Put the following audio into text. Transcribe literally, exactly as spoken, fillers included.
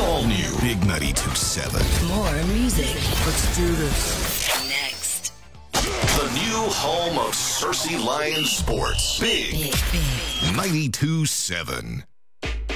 all new Big ninety-two point seven. More music. Let's do this. Next. The new home of Cersei Lions Sports. Big, Big, big. ninety-two point seven.